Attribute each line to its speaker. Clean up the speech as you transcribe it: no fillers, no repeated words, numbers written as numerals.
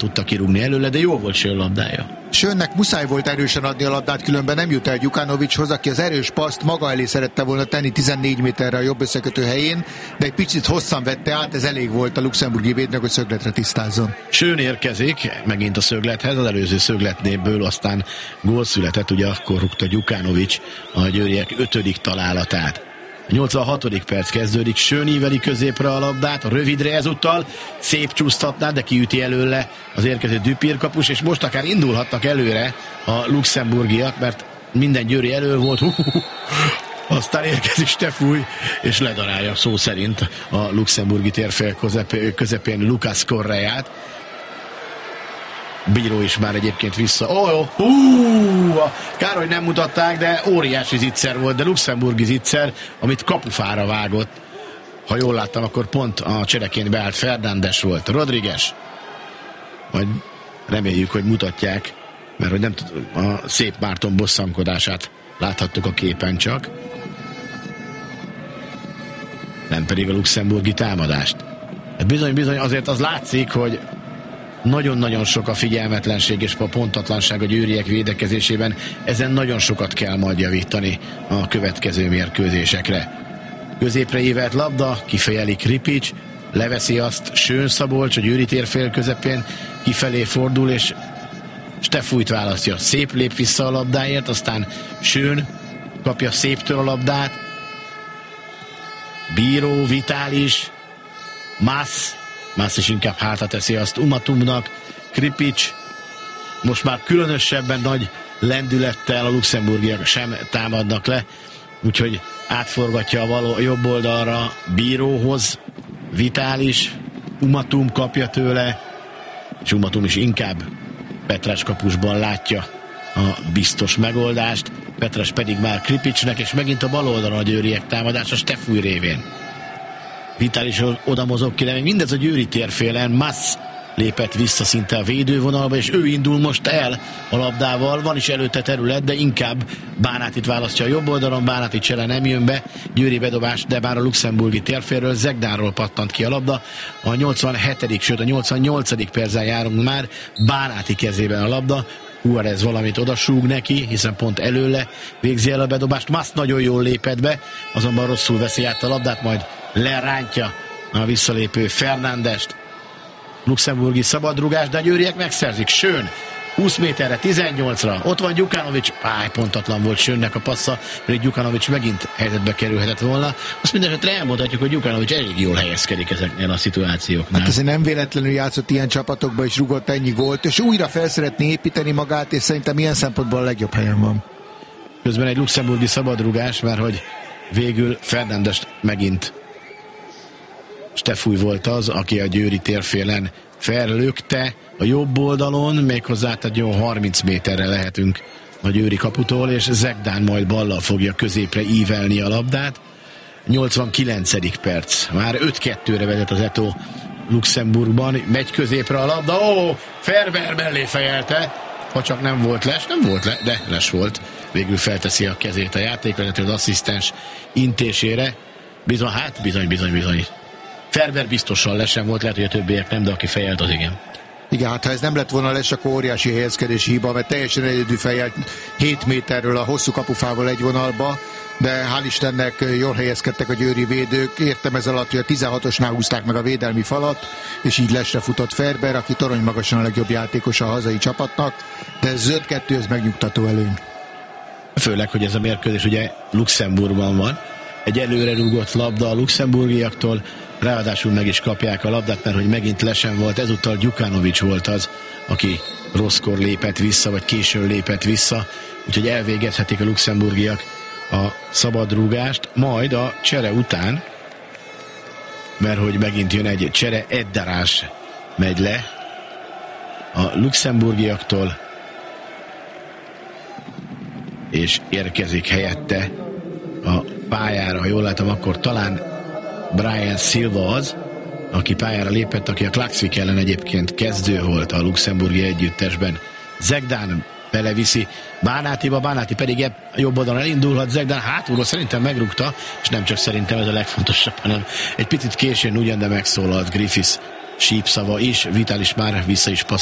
Speaker 1: tudta kirúgni előle, de jó volt Schön labdája.
Speaker 2: Schönnek muszáj volt erősen adni a labdát, különben nem jut el Gyukanovicshoz, aki az erős paszt maga elé szerette volna tenni 14 méterre a jobb összekötő helyén, de egy picit hosszan vette át, ez elég volt a luxemburgi védnek, hogy szögletre tisztázzon.
Speaker 1: Schön érkezik megint a szöglethez, az előző szögletnéből aztán gól született, ugye akkor rúgta Gyukanovics a győriek 5. találatát. A 86. perc kezdődik, Schön íveli középre a labdát, a rövidre ezúttal, szép csúsztatná, de kiüti előle az érkező Dupír kapus, és most akár indulhatnak előre a luxemburgiak, mert minden győri elő volt, aztán érkezik Stefúj, és ledarálja szó szerint a luxemburgi térfél közepén Lucas Correát. Bíró is már egyébként vissza. Kár, hogy nem mutatták, de óriási zicser volt, de luxemburgi zicser, amit kapufára vágott. Ha jól láttam, akkor pont a csereként beállt Fernandes volt. Rodriguez. Majd reméljük, hogy mutatják, mert hogy nem a szép Márton bosszankodását láthattuk a képen csak. Nem pedig a luxemburgi támadást. Bizony azért az látszik, hogy nagyon-nagyon sok a figyelmetlenség és a pontatlanság a győriek védekezésében. Ezen nagyon sokat kell majd javítani a következő mérkőzésekre. Középre ívelt labda, kifejeli Kripics, leveszi azt Schön Szabolcs a győri térfél közepén, kifelé fordul, és Stefújt választja. Szép lép vissza a labdáért, aztán Schön kapja széptől a labdát. Bíró, Vitális, Mász is inkább hátra teszi azt Umatumnak, Kripics, most már különösebben nagy lendülettel a luxemburgiak sem támadnak le, úgyhogy átforgatja a jobb oldalra Bíróhoz, Vitális, Umatum kapja tőle, és Umatum is inkább Petres kapusban látja a biztos megoldást, Petres pedig már Kripicsnek, és megint a bal oldalon a győriek támadása Stefúj révén. Vitális oda mozog ki, de még mindez a győri térfélen. Massz lépett vissza szinte a védővonalba, és ő indul most el a labdával. Van is előtte terület, de inkább Bánátit választja a jobb oldalon. Bánáti csere nem jön be, győri bedobás, de bár a luxemburgi térfélről, Zegdánról pattant ki a labda. A 87. sőt a 88. percen járunk már, Bánáti kezében a labda. Juarez valamit odasúg neki, hiszen pont előle végzi el a bedobást. Massz nagyon jól lépett be, azonban rosszul veszi át a labdát, majd lerántja a visszalépő Fernandest. Luxemburgi szabadrugás, de a győriek megszerzik. Schön 20 méterre, 18-ra, ott van Gyukanovics, pontatlan volt Schönnek a passza, pedig Gyukanovics megint helyzetbe kerülhetett volna. Azt mindenesetre elmondhatjuk, hogy Gyukanovics elég jól helyezkedik ezeknél a szituációknál.
Speaker 2: Hát ezért nem véletlenül játszott ilyen csapatokba, és rugott ennyi gólt, és újra fel szeretné építeni magát, és szerintem ilyen szempontból a legjobb helyen van.
Speaker 1: Közben egy luxemburgi szabadrugás, mert hogy végül Fernandest megint Stefúj volt az, aki a győri térfélen fellökte a jobb oldalon, méghozzá tehát jó 30 méterre lehetünk a győri kaputól, és Zegdán majd ballal fogja középre ívelni a labdát. 89. perc. Már 5-2-re vezet az Eto Luxemburgban. Megy középre a labda. Ferber mellé fejelte. Ha csak nem volt les, de les volt. Végül felteszi a kezét a játékvezető az asszisztens intésére. Bizony. Ferber biztosan lesen volt, lehet, hogy a többiek nem, de aki fejelt, az igen.
Speaker 2: Igen, hát ha ez nem lett volna les, akkor óriási helyezkedési hiba, mert teljesen egyedül fejelt 7 méterről a hosszú kapufával egy vonalba, de hál' Istennek jól helyezkedtek a győri védők. Értem ez alatt, hogy a 16-osnál húzták meg a védelmi falat, és így lesre futott Ferber, aki torony magasan a legjobb játékos a hazai csapatnak, de ez 5-2, ez megnyugtató előny.
Speaker 1: Főleg, hogy ez a mérkőzés ugye Luxemburgban van. Egy előre rúgott labda a luxemburgiaktól, ráadásul meg is kapják a labdát, mert hogy megint lesen volt, ezúttal Gyukanovics volt az, aki rosszkor lépett vissza, vagy későn lépett vissza, úgyhogy elvégezhetik a luxemburgiak a szabadrúgást, majd a csere után, mert hogy megint jön egy csere, Eddarás megy le a luxemburgiaktól, és érkezik helyette a pályára, ha jól látom, akkor talán Brian Silva az, aki pályára lépett, aki a Klaksvik ellen egyébként kezdő volt a luxemburgi együttesben. Zegdán beleviszi Bánátiba, Bánáti pedig jobb oldalon elindulhat, Zegdán hátulról szerintem megrúgta, és nem csak szerintem ez a legfontosabb, hanem egy picit későn ugyan, de megszólalt Griffiths sípszava is, Vitális már vissza is